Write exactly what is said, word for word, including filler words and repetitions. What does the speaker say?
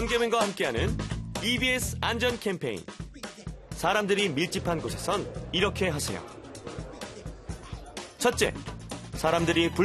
번개맨과 함께하는 이비에스 안전 캠페인. 사람들이 밀집한 곳에선 이렇게 하세요. 첫째, 사람들이 불